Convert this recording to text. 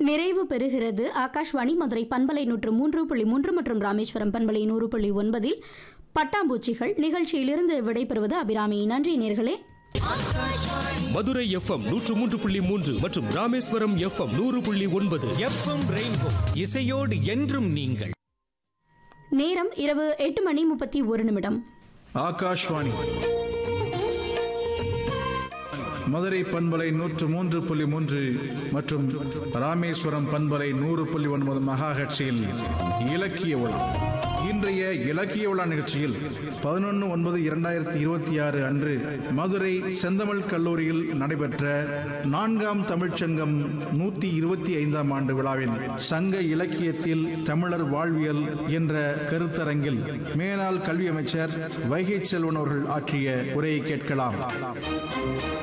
நிறைவு பெறுகிறது ஆகாஷ்வாணி மதுரை பண்பலை 103.3 மற்றும் ராமேஸ்வரம் பண்பலை 100.9 பட்டாம்பூச்சிகள் நிகழ்ச்சியிலிருந்து விடைபெறுவது அபிராமி. நன்றி நேர்களே. மதுரை எஃப்எம் 103.3 மற்றும் ராமேஸ்வரம் எஃப்எம் 100.9 எஃப்எம் ரெயின்போ இசையோடு என்றும் நீங்கள். நேரம் இரவு 8:31. ஆகாஷ்வாணி மதுரை பண்பலை 103.3 மற்றும் ராமேஸ்வரம் பண்பலை 100.9 மெகாஹெர்ட்ஸில் இலக்கிய விழா. இன்றைய இலக்கிய விழா நிகழ்ச்சியில் 11/9/2026 அன்று மதுரை செந்தமிழ் கல்லூரியில் நடைபெற்ற 4ஆம் தமிழ்ச்சங்கம் 125ஆம் ஆண்டு விழாவின் சங்க இலக்கியத்தில் தமிழர் வாழ்வியல் என்ற கருத்தரங்கில் மேலாள் கல்வி அமைச்சர் வைகை செல்வன் அவர்கள் ஆற்றிய உரையை கேட்கலாம்.